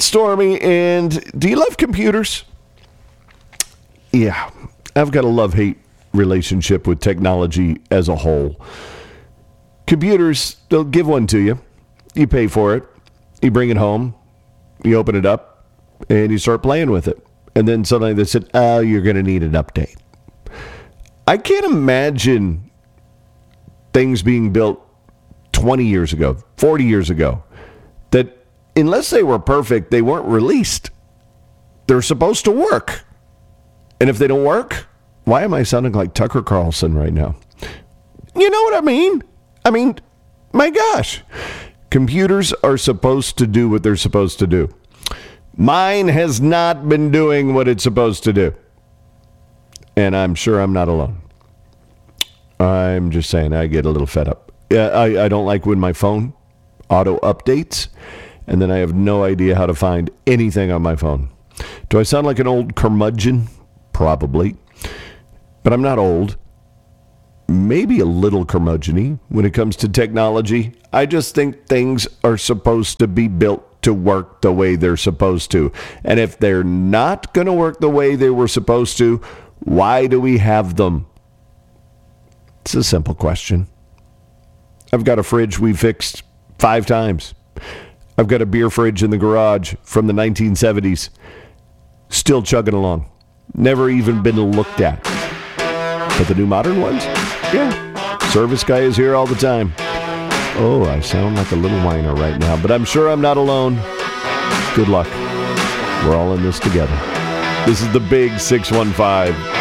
It's Stormy, and do you love computers? Yeah, I've got a love-hate relationship with technology as a whole. Computers, they'll give one to you. You pay for it. You bring it home. You open it up, and you start playing with it. And then suddenly they said, oh, you're going to need an update. I can't imagine things being built 20 years ago, 40 years ago, that unless they were perfect, they weren't released. They're supposed to work. And if they don't work, why am I sounding like Tucker Carlson right now? You know what I mean? I mean, my gosh. Computers are supposed to do what they're supposed to do. Mine has not been doing what it's supposed to do. And I'm sure I'm not alone. I'm just saying, I get a little fed up. I don't like when my phone auto updates, and then I have no idea how to find anything on my phone. Do I sound like an old curmudgeon? Probably. But I'm not old. Maybe a little curmudgeon-y when it comes to technology. I just think things are supposed to be built to work the way they're supposed to. And if they're not going to work the way they were supposed to, why do we have them? It's a simple question. I've got a fridge we fixed 5 times. I've got a beer fridge in the garage from the 1970s. Still chugging along. Never even been looked at. But the new modern ones? Yeah. Service guy is here all the time. Oh, I sound like a little whiner right now, but I'm sure I'm not alone. Good luck. We're all in this together. This is the Big 615.